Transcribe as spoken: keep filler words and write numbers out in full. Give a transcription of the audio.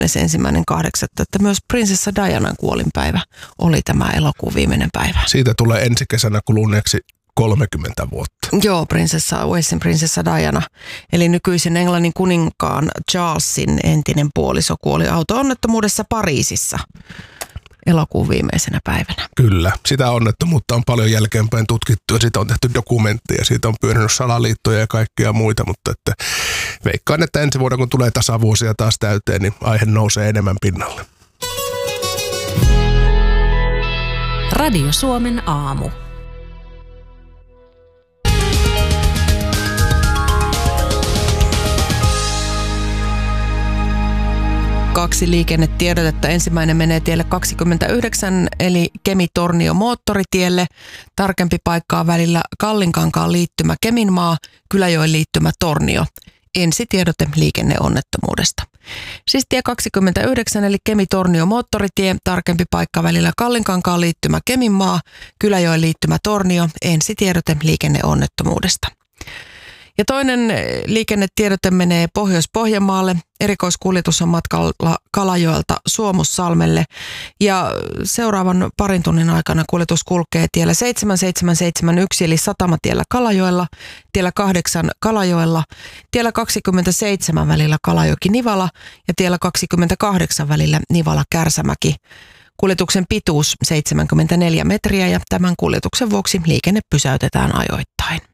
ensimmäinen kahdeksatta, että myös prinsessa Dianan kuolinpäivä oli tämä elokuun viimeinen päivä. Siitä tulee ensi kesänä kuluneeksi kolmekymmentä vuotta. Joo, prinsessa, Walesin prinsessa Diana, eli nykyisen Englannin kuninkaan Charlesin entinen puoliso kuoli auto-onnettomuudessa Pariisissa elokuun viimeisenä päivänä. Kyllä, sitä onnettomuutta on paljon jälkeenpäin tutkittu ja siitä on tehty dokumentteja, siitä on pyörinyt salaliittoja ja kaikkia muita, mutta että veikkaan, että ensi vuonna kun tulee tasavuosia taas täyteen, niin aihe nousee enemmän pinnalle. Radio Suomen aamu. Kaksi liikennetiedotetta. Ensimmäinen menee tielle kaksikymmentäyhdeksän eli Kemi-Tornio moottoritielle. Tarkempi paikka on välillä Kallinkankaan liittymä Keminmaa, Kyläjoen liittymä Tornio. Ensitiedote liikenneonnettomuudesta. Siis tie kaksikymmentäyhdeksän eli Kemi-Tornio moottoritie, tarkempi paikka välillä Kallinkankaan liittymä Keminmaa, Kyläjoen liittymä Tornio. Ensitiedote liikenneonnettomuudesta. Ja toinen liikennetiedote menee Pohjois-Pohjanmaalle. Erikoiskuljetus on matkalla Kalajoelta Suomussalmelle ja seuraavan parin tunnin aikana kuljetus kulkee tiellä seitsemän seitsemän seitsemän yksi eli Satamatiellä Kalajoella, tiellä kahdeksan Kalajoella, tiellä kaksikymmentäseitsemän välillä Kalajoki-Nivala ja tiellä kaksikymmentäkahdeksan välillä Nivala-Kärsämäki. Kuljetuksen pituus seitsemänkymmentäneljä metriä ja tämän kuljetuksen vuoksi liikenne pysäytetään ajoittain.